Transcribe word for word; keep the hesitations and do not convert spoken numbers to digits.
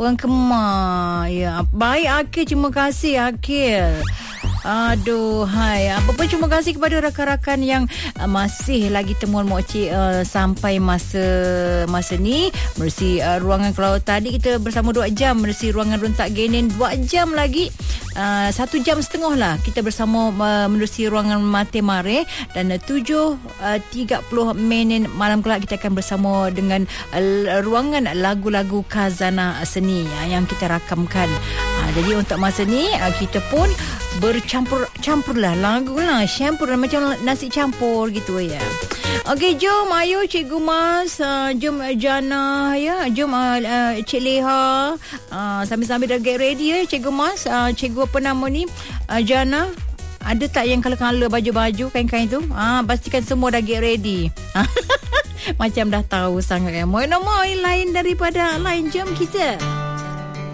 orang Kemar. Ya, baik Akil, terima kasih Akil. Aduh, hai. Apa pun terima kasih kepada rakan-rakan yang uh, masih lagi temuan Mokcik uh, sampai masa masa ni. Menerusi uh, ruangan, kalau tadi kita bersama dua jam, menerusi ruangan Runtak Genin dua jam lagi. Uh, satu jam setengah lah kita bersama uh, menerusi ruangan Mate Mare. Dan uh, tujuh tiga puluh minit malam kelak kita akan bersama dengan uh, ruangan lagu-lagu khazanah seni uh, yang kita rakamkan. Uh, jadi untuk masa ni uh, kita pun bercampur-campur lah lagu lah, campur lah, macam nasi campur gitu ya. Okey, jom ayo Cikgu Mas, uh, jom uh, Jana ya, jom uh, uh, Cik Leha, uh, sambil-sambil dah get ready ya Cikgu Mas. uh, Cikgu apa nama ni, uh, Jana, ada tak yang color-color baju-baju kain-kain tu? Ah, pastikan semua dah get ready. Macam dah tahu sangat kan. Mau nama lain daripada lain, jom kita.